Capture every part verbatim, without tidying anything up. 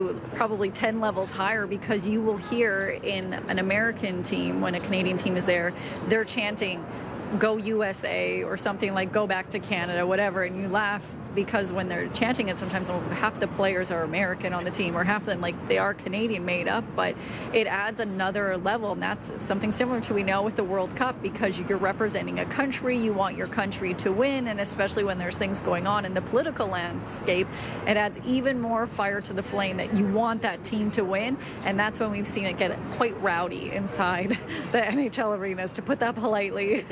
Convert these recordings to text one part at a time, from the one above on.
probably ten levels higher, because you will hear in an American team, when a Canadian team is there, they're chanting, "Go U S A," or something like "Go back to Canada," whatever, and you laugh because when they're chanting it, sometimes half the players are American on the team, or half of them, like, they are Canadian made up, but it adds another level, and that's something similar to we know with the World Cup, because you're representing a country, you want your country to win, and especially when there's things going on in the political landscape, it adds even more fire to the flame that you want that team to win, and that's when we've seen it get quite rowdy inside the N H L arenas, to put that politely.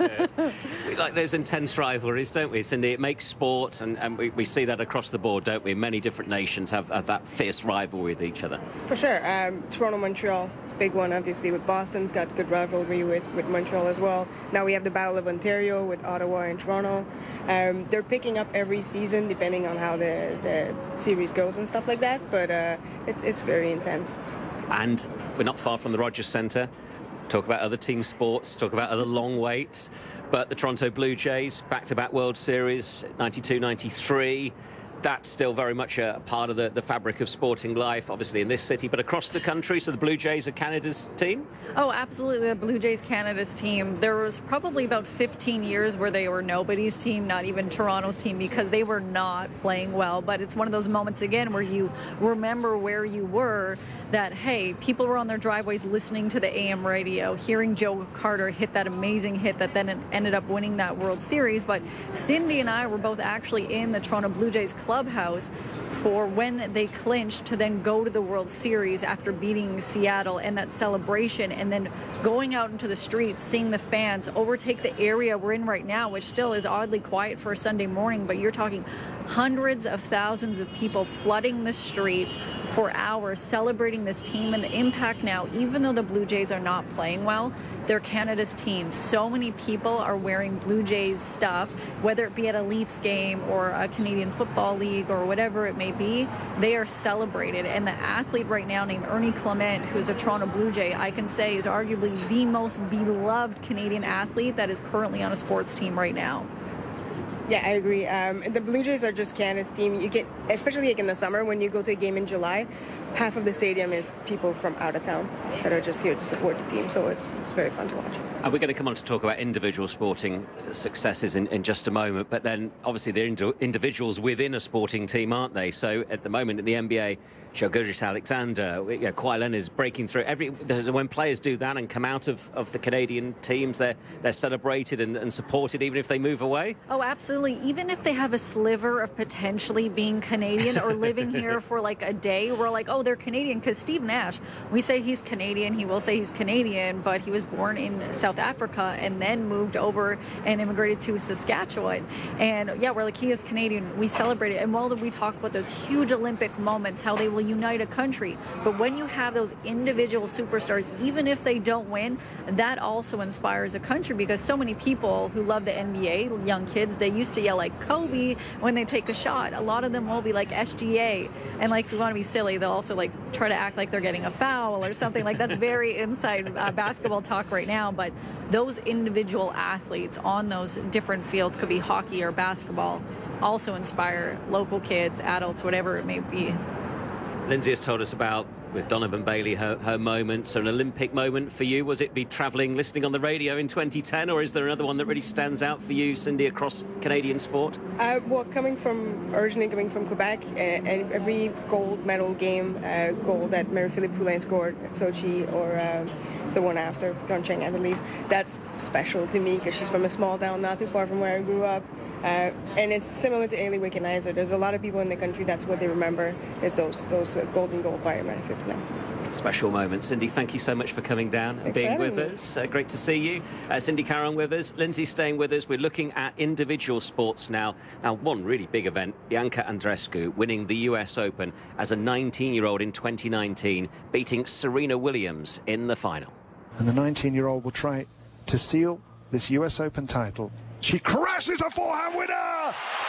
We like those intense rivalries, don't we, Cindy? It makes sport, and, and we, we see that across the board, don't we? Many different nations have, have that fierce rivalry with each other. For sure. Um, Toronto-Montreal is a big one, obviously, with Boston's got good rivalry with, with Montreal as well. Now we have the Battle of Ontario with Ottawa and Toronto. Um, they're picking up every season, depending on how the, the series goes and stuff like that, but uh, it's, it's very intense. And we're not far from the Rogers Centre. Talk about other team sports, talk about other long waits. But the Toronto Blue Jays, back-to-back World Series, ninety-two ninety-three. That's still very much a part of the, the fabric of sporting life, obviously in this city, but across the country. So the Blue Jays are Canada's team? Oh, absolutely. The Blue Jays, Canada's team. There was probably about fifteen years where they were nobody's team, not even Toronto's team, because they were not playing well. But it's one of those moments, again, where you remember where you were, that, hey, people were on their driveways listening to the A M radio, hearing Joe Carter hit that amazing hit that then ended up winning that World Series. But Cindy and I were both actually in the Toronto Blue Jays clubhouse for when they clinched to then go to the World Series after beating Seattle, and that celebration, and then going out into the streets, seeing the fans overtake the area we're in right now, which still is oddly quiet for a Sunday morning, but you're talking hundreds of thousands of people flooding the streets for hours, celebrating this team and the impact now. Even though the Blue Jays are not playing well, they're Canada's team. So many people are wearing Blue Jays stuff, whether it be at a Leafs game or a Canadian Football League or whatever it may be. They are celebrated. And the athlete right now named Ernie Clement, who's a Toronto Blue Jay, I can say is arguably the most beloved Canadian athlete that is currently on a sports team right now. Yeah, I agree. Um, the Blue Jays are just Canada's team. You get, especially like in the summer when you go to a game in July, half of the stadium is people from out of town that are just here to support the team. So it's, it's very fun to watch. And we're going to come on to talk about individual sporting successes in, in just a moment. But then, obviously, they're ind- individuals within a sporting team, aren't they? So at the moment in the N B A, Shai Gilgeous-Alexander, you know, Kawhi Leonard is breaking through. Every when players do that and come out of, of the Canadian teams, they're they're celebrated and, and supported, even if they move away. Oh, absolutely. Even if they have a sliver of potentially being Canadian or living here for like a day, we're like, oh, they're Canadian. Because Steve Nash, we say he's Canadian. He will say he's Canadian, but he was born in South Africa and then moved over and immigrated to Saskatchewan. And yeah, we're like, he is Canadian. We celebrate it. And while we talk about those huge Olympic moments, how they will unite a country, but when you have those individual superstars, even if they don't win, that also inspires a country, because so many people who love the N B A, young kids, they used to yell like Kobe when they take a shot. A lot of them will be like S G A, and like if you want to be silly, they'll also like try to act like they're getting a foul or something. Like that's very inside uh, basketball talk right now, but those individual athletes on those different fields, could be hockey or basketball, also inspire local kids, adults, whatever it may be. Lindsay has told us about, with Donovan Bailey, her, her moment. So an Olympic moment for you, was it be travelling, listening on the radio in twenty ten, or is there another one that really stands out for you, Cindy, across Canadian sport? Uh, well, coming from, originally coming from Quebec, uh, and every gold medal game, uh, gold that Marie-Philippe Poulin scored at Sochi, or uh, the one after Pyeongchang, I believe, that's special to me, because she's from a small town not too far from where I grew up. Uh, and it's similar to Ailey Wickenheiser. There's a lot of people in the country, that's what they remember, is those those uh, golden gold by Marie-Philippe Poulin. Special moment. Cindy, thank you so much for coming down and Thanks being with me. us. Uh, great to see you. Uh, Cindy Caron with us, Lindsay staying with us. We're looking at individual sports now. Now, one really big event, Bianca Andreescu winning the U S Open as a nineteen-year-old in twenty nineteen, beating Serena Williams in the final. And the nineteen-year-old will try to seal this U S Open title. She crashes a forehand winner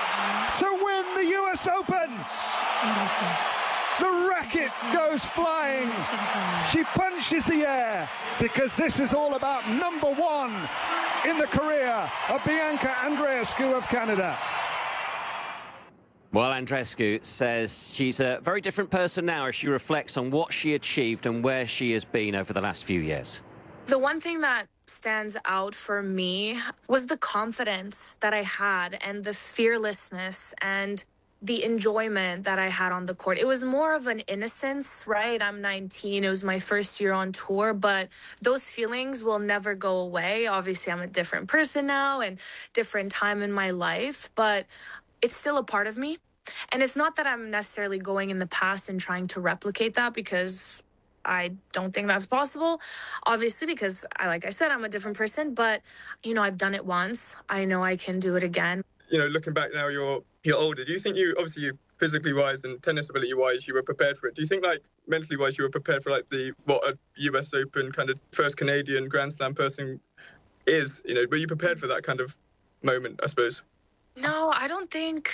to win the U S Open. The racket goes flying. She punches the air, because this is all about number one in the career of Bianca Andreescu of Canada. Well, Andreescu says she's a very different person now as she reflects on what she achieved and where she has been over the last few years. The one thing that stands out for me was the confidence that I had and the fearlessness and the enjoyment that I had on the court. It was more of an innocence, right? I'm nineteen. It was my first year on tour, but those feelings will never go away. Obviously, I'm a different person now and different time in my life, but it's still a part of me. And it's not that I'm necessarily going in the past and trying to replicate that, because I don't think that's possible, obviously, because I, like I said, I'm a different person, but you know, I've done it once. I know I can do it again. You know, looking back now, you're you're older. Do you think you, obviously you physically wise and tennis ability wise, you were prepared for it? Do you think, like, mentally wise, you were prepared for like the, what a U S Open kind of first Canadian Grand Slam person is, you know, were you prepared for that kind of moment, I suppose? No, I don't think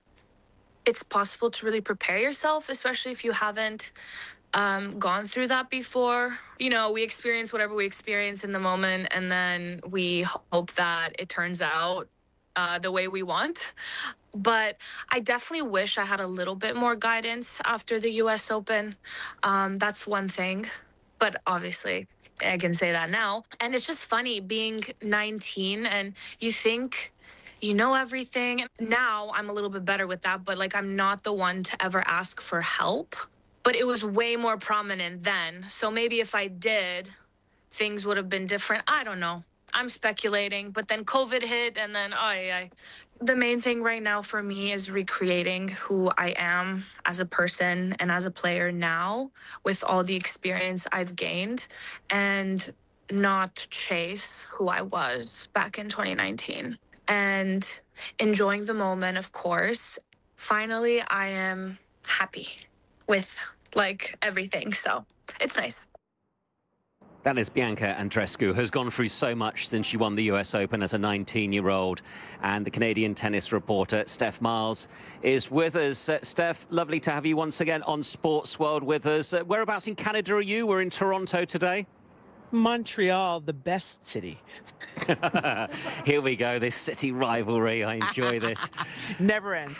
it's possible to really prepare yourself, especially if you haven't um, gone through that before. You know, we experience whatever we experience in the moment, and then we hope that it turns out uh, the way we want. But I definitely wish I had a little bit more guidance after the U S Open. Um, that's one thing. But obviously, I can say that now. And it's just funny being nineteen and you think you know everything. Now I'm a little bit better with that, but like, I'm not the one to ever ask for help. But it was way more prominent then. So maybe if I did, things would have been different. I don't know. I'm speculating. But then COVID hit, and then, oh, yeah. The main thing right now for me is recreating who I am as a person and as a player now, with all the experience I've gained, and not chase who I was back in twenty nineteen. And enjoying the moment, of course. Finally, I am happy with, like, everything. So it's nice. That is Bianca Andreescu, who has gone through so much since she won the U S Open as a nineteen-year-old. And the Canadian tennis reporter, Steph Miles, is with us. Uh, Steph, lovely to have you once again on Sports World with us. Uh, whereabouts in Canada are you? We're in Toronto today. Montreal, the best city. Here we go, this city rivalry. I enjoy this. Never ends.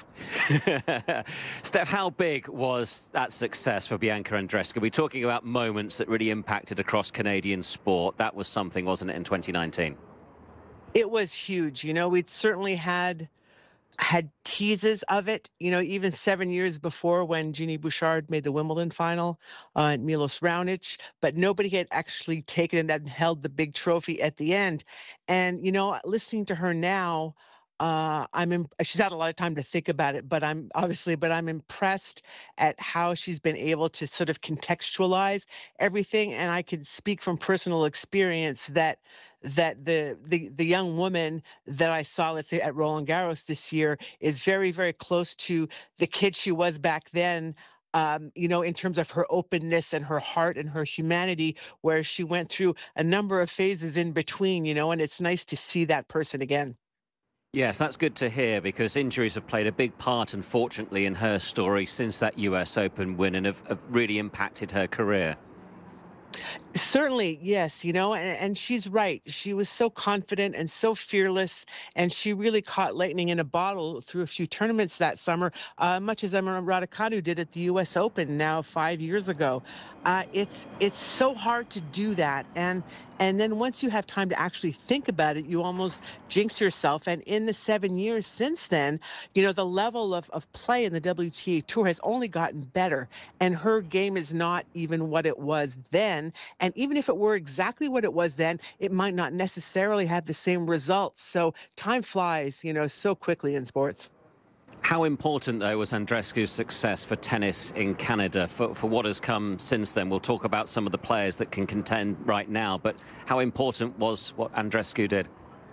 Steph, how big was that success for Bianca Andreescu? We're talking about moments that really impacted across Canadian sport. That was something, wasn't it, in twenty nineteen? It was huge. You know, we'd certainly had had teases of it, you know, even seven years before, when Genie Bouchard made the Wimbledon final, uh, and Milos Raonic, but nobody had actually taken it and held the big trophy at the end. And, you know, listening to her now, uh, I'm in, she's had a lot of time to think about it, but I'm obviously, but I'm impressed at how she's been able to sort of contextualize everything. And I can speak from personal experience that that the, the the young woman that I saw, let's say, at Roland Garros this year is very, very close to the kid she was back then, um, you know, in terms of her openness and her heart and her humanity, where she went through a number of phases in between, you know, and it's nice to see that person again. Yes, that's good to hear, because injuries have played a big part, unfortunately, in her story since that U S Open win, and have, have really impacted her career. Certainly, yes, you know, and, and she's right. She was so confident and so fearless, and she really caught lightning in a bottle through a few tournaments that summer, uh, much as Emma Raducanu did at the U S Open now five years ago. Uh, it's it's so hard to do that, and and then once you have time to actually think about it, you almost jinx yourself. And in the seven years since then, you know, the level of, of play in the W T A Tour has only gotten better, and her game is not even what it was then. And even if it were exactly what it was then, it might not necessarily have the same results. So time flies, you know, so quickly in sports. How important, though, was Andreescu's success for tennis in Canada, for, for what has come since then? We'll talk about some of the players that can contend right now, but how important was what Andreescu did?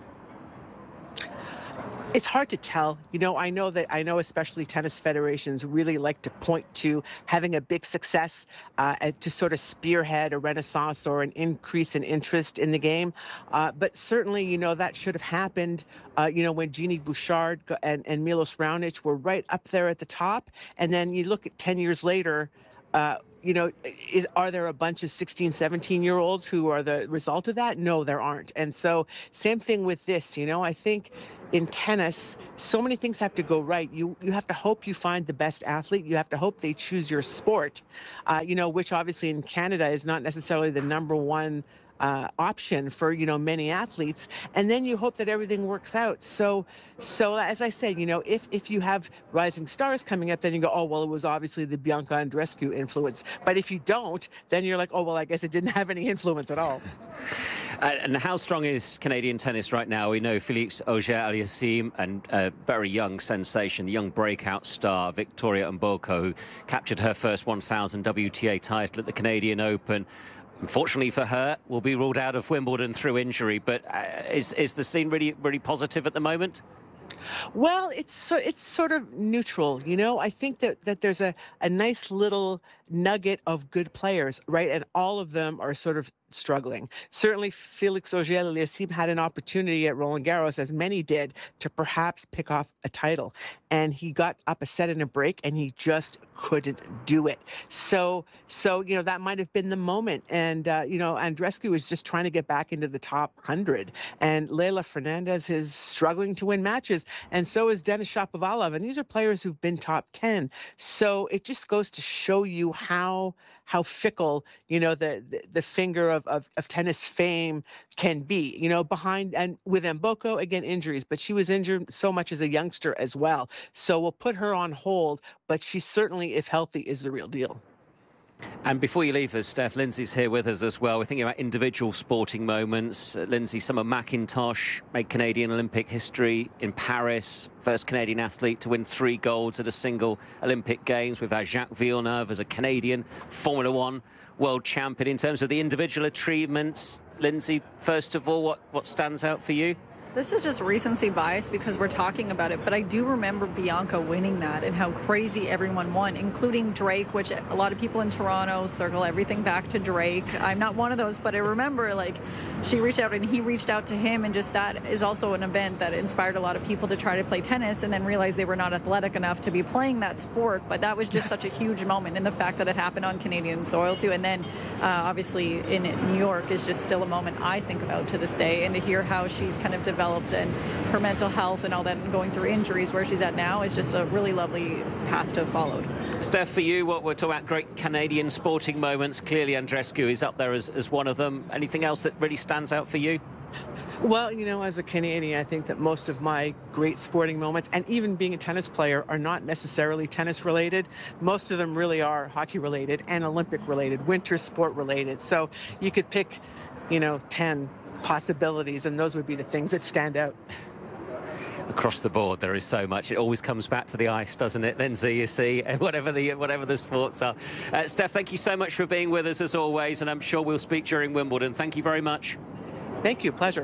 It's hard to tell. You know, I know that I know especially tennis federations really like to point to having a big success uh, to sort of spearhead a renaissance or an increase in interest in the game. Uh, but certainly, you know, that should have happened, uh, you know, when Genie Bouchard and, and Milos Raonic were right up there at the top. And then you look at ten years later, uh, you know, is, are there a bunch of sixteen, seventeen-year-olds who are the result of that? No, there aren't. And so same thing with this, you know, I think in tennis, so many things have to go right. You you have to hope you find the best athlete. You have to hope they choose your sport, uh, you know, which obviously in Canada is not necessarily the number one Uh, option for, you know, many athletes, and then you hope that everything works out. So, so as I said, you know, if if you have rising stars coming up, then you go, oh, well, it was obviously the Bianca Andreescu influence. But if you don't, then you're like, oh, well, I guess it didn't have any influence at all. And how strong is Canadian tennis right now? We know Felix Auger-Aliassime and a very young sensation, the young breakout star, Victoria Mboko, who captured her first one thousand W T A title at the Canadian Open. Unfortunately for her, will be ruled out of Wimbledon through injury. But uh, is is the scene really really positive at the moment? Well, it's so, it's sort of neutral, you know. I think that, that there's a, a nice little nugget of good players, right? And all of them are sort of struggling. Certainly, Felix Auger-Aliassime had an opportunity at Roland Garros, as many did, to perhaps pick off a title. And he got up a set in a break, and he just couldn't do it. So, so you know, that might have been the moment. And, uh, you know, Andreescu is just trying to get back into the top one hundred. And Leylah Fernandez is struggling to win matches. And so is Denis Shapovalov. And these are players who've been top ten. So it just goes to show you how how fickle, you know, the, the, the finger of, of, of tennis fame can be, you know, behind, and with Mboko, again, injuries, but she was injured so much as a youngster as well. So we'll put her on hold, but she certainly, if healthy, is the real deal. And before you leave us, Steph, Lindsay's here with us as well. We're thinking about individual sporting moments. Uh, Lindsay, Summer McIntosh made Canadian Olympic history in Paris. First Canadian athlete to win three golds at a single Olympic Games. We've had Jacques Villeneuve as a Canadian Formula One world champion. In terms of the individual achievements, Lindsay, first of all, what, what stands out for you? This is just recency bias because we're talking about it, but I do remember Bianca winning that and how crazy everyone won, including Drake, which a lot of people in Toronto circle everything back to Drake. I'm not one of those, but I remember, like, she reached out and he reached out to him, and just that is also an event that inspired a lot of people to try to play tennis and then realize they were not athletic enough to be playing that sport. But that was just such a huge moment, and the fact that it happened on Canadian soil too, and then uh, obviously in New York is just still a moment I think about to this day. And to hear how she's kind of developed and her mental health and all that, and going through injuries, where she's at now, is just a really lovely path to have followed. Steph, for you, what we're talking about great Canadian sporting moments, clearly Andreescu is up there as, as one of them. Anything else that really stands out for you? Well, you know, as a Canadian, I think that most of my great sporting moments, and even being a tennis player, are not necessarily tennis related. Most of them really are hockey related and Olympic related, winter sport related. So you could pick, you know, ten possibilities, and those would be the things that stand out. Across the board, there is so much. It always comes back to the ice, doesn't it, Lindsay? You see, whatever the whatever the sports are. Uh, Steph, thank you so much for being with us as always, and I'm sure we'll speak during Wimbledon. Thank you very much. Thank you. Pleasure.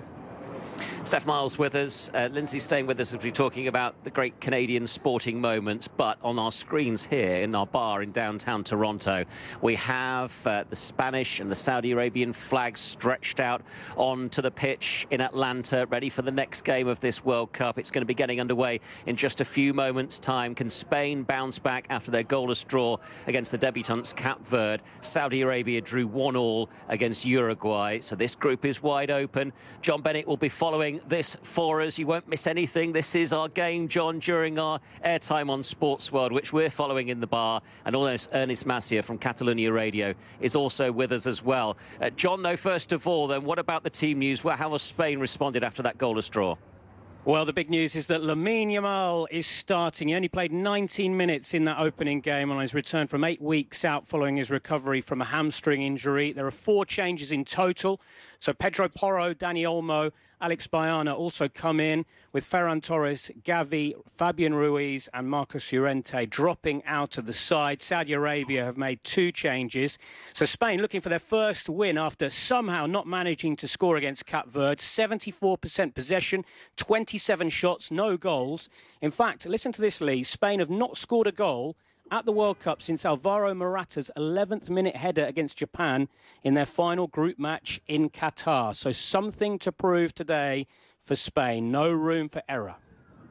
Steph Miles with us, uh, Lindsay staying with us as we're talking about the great Canadian sporting moments. But on our screens here in our bar in downtown Toronto, we have uh, the Spanish and the Saudi Arabian flags stretched out onto the pitch in Atlanta, ready for the next game of this World Cup. It's going to be getting underway in just a few moments' time. Can Spain bounce back after their goalless draw against the debutants Cape Verde? Saudi Arabia drew one all against Uruguay, so this group is wide open. John Bennett will be following this for us. You won't miss anything. This is our game, John, during our airtime on Sports World, which we're following in the bar. And almost Ernest Macia from Catalonia Radio is also with us as well. Uh, John, though, first of all, then, what about the team news? Well, how has Spain responded after that goalless draw? Well, the big news is that Lamine Yamal is starting. He only played nineteen minutes in that opening game on his return from eight weeks out following his recovery from a hamstring injury. There are four changes in total. So Pedro Porro, Dani Olmo, Alex Bayana also come in, with Ferran Torres, Gavi, Fabian Ruiz and Marcos Llorente dropping out of the side. Saudi Arabia have made two changes. So Spain looking for their first win after somehow not managing to score against Cape Verde. seventy-four percent possession, twenty-seven shots, no goals. In fact, listen to this, Lee. Spain have not scored a goal at the World Cup since Alvaro Morata's eleventh minute header against Japan in their final group match in Qatar. So something to prove today for Spain. No room for error.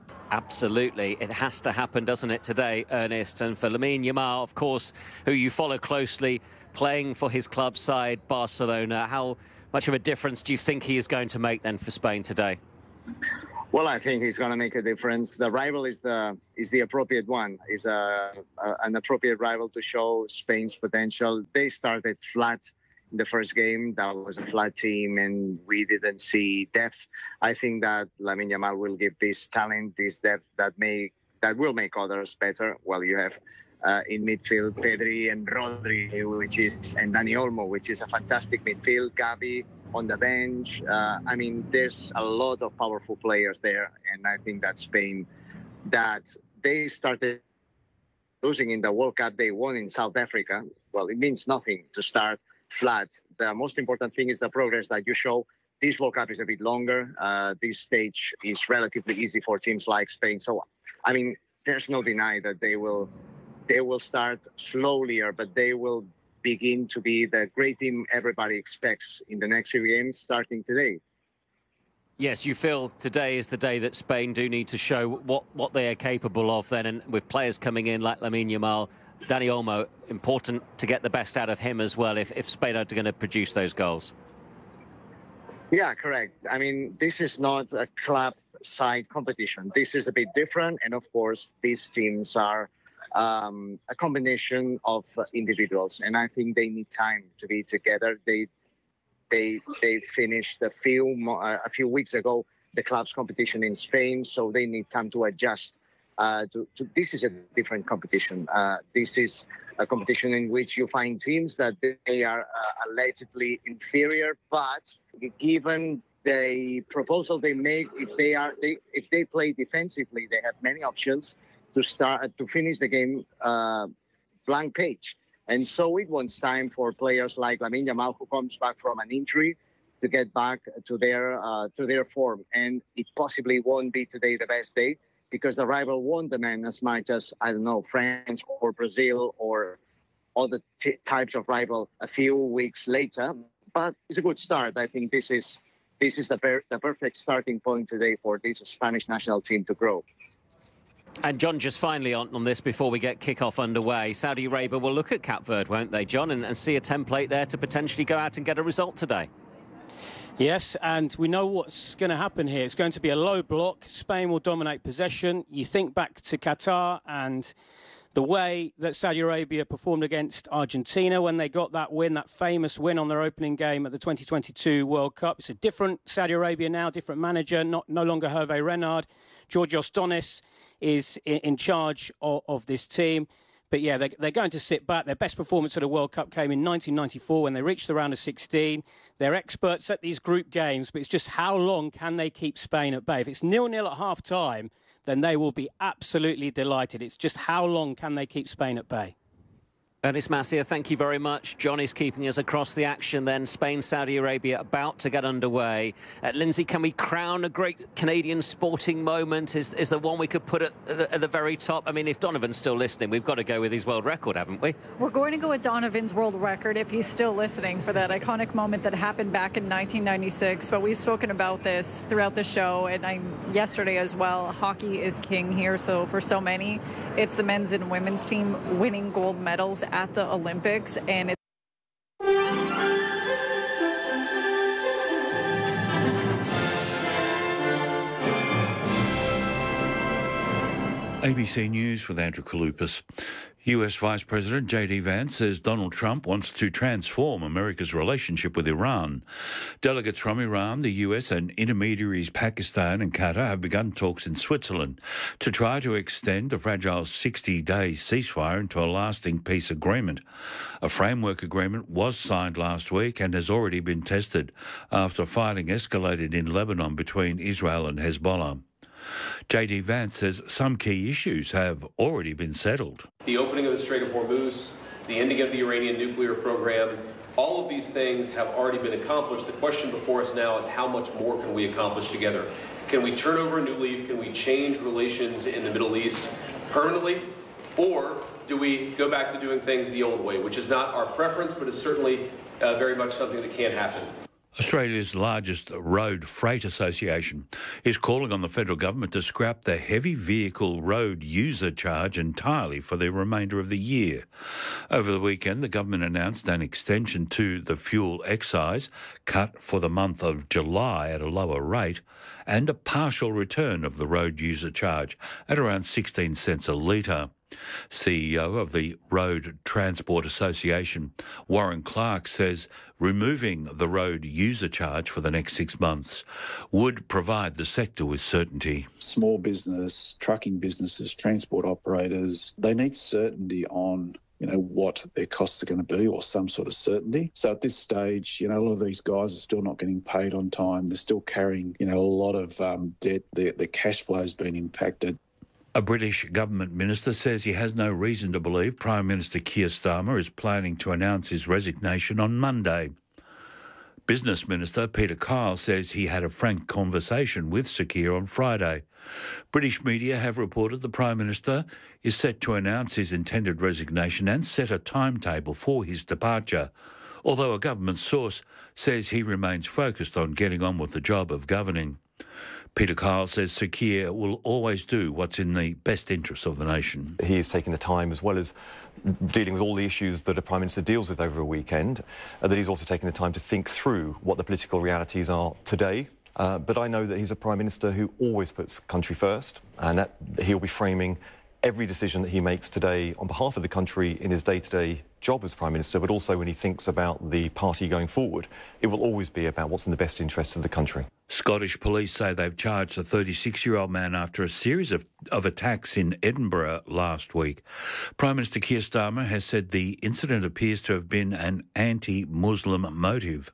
Absolutely. It has to happen, doesn't it, today, Ernest? And for Lamine Yamal, of course, who you follow closely, playing for his club side, Barcelona, how much of a difference do you think he is going to make then for Spain today? Well, I think he's going to make a difference. The rival is the is the appropriate one. Is a, a an appropriate rival to show Spain's potential. They started flat in the first game. That was a flat team, and we didn't see depth. I think that Lamine Yamal will give this talent, this depth that may that will make others better. Well, you have uh, in midfield Pedri and Rodri, which is and Dani Olmo, which is a fantastic midfield. Gavi on the bench. Uh, I mean, there's a lot of powerful players there, and I think that Spain, that they started losing in the World Cup they won in South Africa. Well, it means nothing to start flat. The most important thing is the progress that you show. This World Cup is a bit longer. Uh, this stage is relatively easy for teams like Spain. So, I mean, there's no deny that they will, they will start slowlier, but they will begin to be the great team everybody expects in the next few games starting today. Yes, you feel today is the day that Spain do need to show what, what they are capable of then, and with players coming in like Lamine Yamal, Dani Olmo, important to get the best out of him as well if, if Spain are going to produce those goals. Yeah, correct. I mean, this is not a club side competition. This is a bit different, and of course, these teams are Um, a combination of uh, individuals, and I think they need time to be together. They they they finished a few uh, a few weeks ago the club's competition in Spain, so they need time to adjust. Uh, to, to this is a different competition. Uh, this is a competition in which you find teams that they are uh, allegedly inferior, but given the proposal they make, if they are they if they play defensively, they have many options to start to finish the game uh, blank page. And so it wants time for players like Lamine Yamal, who comes back from an injury, to get back to their uh, to their form. And it possibly won't be today the best day because the rival won't demand as much as, I don't know, France or Brazil or other t- types of rival a few weeks later. But it's a good start. I think this is this is the, per- the perfect starting point today for this Spanish national team to grow. And John, just finally on, on this before we get kick-off underway, Saudi Arabia will look at Cape Verde, won't they, John, and, and see a template there to potentially go out and get a result today? Yes, and we know what's going to happen here. It's going to be a low block. Spain will dominate possession. You think back to Qatar and the way that Saudi Arabia performed against Argentina when they got that win, that famous win on their opening game at the twenty twenty-two World Cup. It's a different Saudi Arabia now, different manager, not no longer Hervé Renard. Georgios Donis is in charge of, of this team. But yeah, they're, they're going to sit back. Their best performance at a World Cup came in nineteen ninety-four when they reached the round of sixteen. They're experts at these group games, but it's just how long can they keep Spain at bay? If it's nil-nil at half-time, then they will be absolutely delighted. It's just how long can they keep Spain at bay? Ernest Massier, thank you very much. John is keeping us across the action then. Spain, Saudi Arabia about to get underway. Uh, Lindsay, can we crown a great Canadian sporting moment? Is, is there one we could put at the, at the very top? I mean, if Donovan's still listening, we've got to go with his world record, haven't we? We're going to go with Donovan's world record if he's still listening for that iconic moment that happened back in nineteen ninety-six. But we've spoken about this throughout the show, and I, yesterday as well. Hockey is king here. So for so many, it's the men's and women's team winning gold medals at the Olympics, and it's A B C News with Andrew Kaloupas. U S Vice President J D Vance says Donald Trump wants to transform America's relationship with Iran. Delegates from Iran, the U S and intermediaries Pakistan and Qatar have begun talks in Switzerland to try to extend a fragile sixty-day ceasefire into a lasting peace agreement. A framework agreement was signed last week and has already been tested after fighting escalated in Lebanon between Israel and Hezbollah. J D Vance says some key issues have already been settled. The opening of the Strait of Hormuz, the ending of the Iranian nuclear program, all of these things have already been accomplished. The question before us now is how much more can we accomplish together? Can we turn over a new leaf? Can we change relations in the Middle East permanently? Or do we go back to doing things the old way, which is not our preference, but is certainly uh, very much something that can happen? Australia's largest road freight association is calling on the federal government to scrap the heavy vehicle road user charge entirely for the remainder of the year. Over the weekend, the government announced an extension to the fuel excise, cut for the month of July at a lower rate, and a partial return of the road user charge at around sixteen cents a litre. C E O of the Road Transport Association, Warren Clark, says removing the road user charge for the next six months would provide the sector with certainty. Small business, trucking businesses, transport operators, they need certainty on you know, what their costs are going to be, or some sort of certainty. So at this stage, you know, a lot of these guys are still not getting paid on time. They're still carrying, you know, a lot of um, debt. Their, their cash flow has been impacted. A British government minister says he has no reason to believe Prime Minister Keir Starmer is planning to announce his resignation on Monday. Business Minister Peter Kyle says he had a frank conversation with Sir Keir on Friday. British media have reported the Prime Minister is set to announce his intended resignation and set a timetable for his departure, although a government source says he remains focused on getting on with the job of governing. Peter Kyle says Sir Keir will always do what's in the best interests of the nation. He is taking the time, as well as dealing with all the issues that a Prime Minister deals with over a weekend, uh, that he's also taking the time to think through what the political realities are today. Uh, but I know that he's a Prime Minister who always puts country first, and that he'll be framing every decision that he makes today on behalf of the country in his day-to-day job as Prime Minister, but also when he thinks about the party going forward. It will always be about what's in the best interests of the country. Scottish police say they've charged a thirty-six-year-old man after a series of, of attacks in Edinburgh last week. Prime Minister Keir Starmer has said the incident appears to have been an anti-Muslim motive.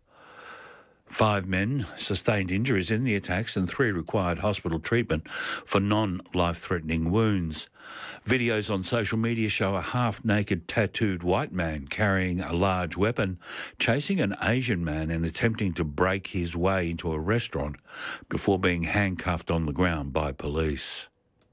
Five men sustained injuries in the attacks and three required hospital treatment for non-life-threatening wounds. Videos on social media show a half-naked tattooed white man carrying a large weapon, chasing an Asian man and attempting to break his way into a restaurant before being handcuffed on the ground by police.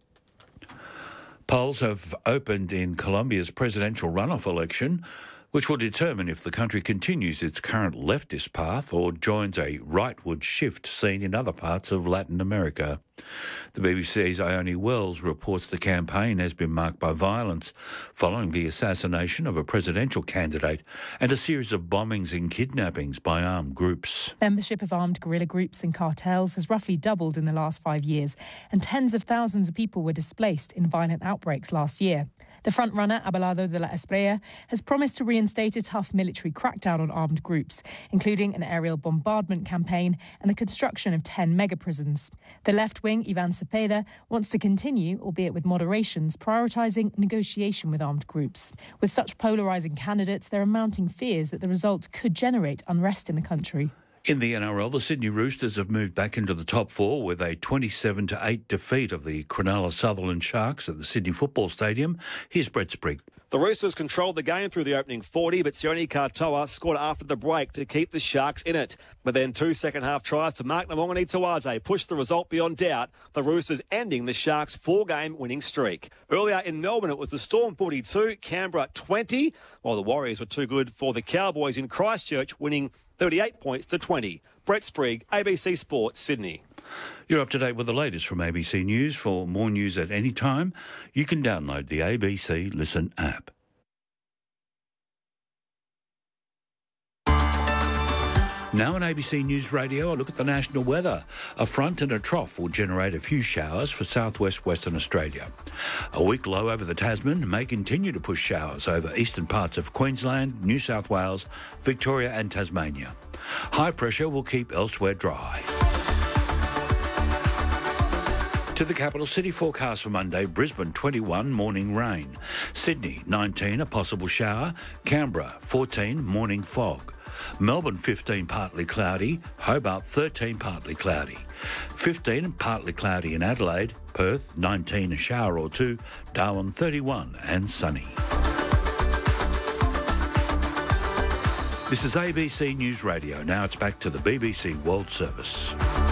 Polls have opened in Colombia's presidential runoff election, which will determine if the country continues its current leftist path or joins a rightward shift seen in other parts of Latin America. The B B C's Ione Wells reports the campaign has been marked by violence following the assassination of a presidential candidate and a series of bombings and kidnappings by armed groups. Membership of armed guerrilla groups and cartels has roughly doubled in the last five years, and tens of thousands of people were displaced in violent outbreaks last year. The frontrunner, Abelardo de la Espriella, has promised to reinstate a tough military crackdown on armed groups, including an aerial bombardment campaign and the construction of ten mega-prisons. The left-wing, Ivan Cepeda, wants to continue, albeit with moderations, prioritising negotiation with armed groups. With such polarising candidates, there are mounting fears that the result could generate unrest in the country. In the N R L, the Sydney Roosters have moved back into the top four with a twenty-seven to eight defeat of the Cronulla Sutherland Sharks at the Sydney Football Stadium. Here's Brett Sprigg. The Roosters controlled the game through the opening forty, but Sione Katoa scored after the break to keep the Sharks in it. But then two second-half tries to Mark Namongani Tawaze pushed the result beyond doubt, the Roosters ending the Sharks' four-game winning streak. Earlier in Melbourne, it was the Storm forty-two, Canberra twenty, while the Warriors were too good for the Cowboys in Christchurch, winning thirty-eight points to twenty. Brett Sprigg, A B C Sports, Sydney. You're up to date with the latest from A B C News. For more news at any time, you can download the A B C Listen app. Now on A B C News Radio, a look at the national weather. A front and a trough will generate a few showers for southwest Western Australia. A weak low over the Tasman may continue to push showers over eastern parts of Queensland, New South Wales, Victoria and Tasmania. High pressure will keep elsewhere dry. To the capital city forecast for Monday, Brisbane twenty-one, morning rain. Sydney nineteen, a possible shower. Canberra fourteen, morning fog. Melbourne fifteen, partly cloudy. Hobart thirteen, partly cloudy. fifteen, partly cloudy in Adelaide. Perth nineteen, a shower or two. Darwin thirty-one and sunny. This is A B C News Radio. Now it's back to the B B C World Service.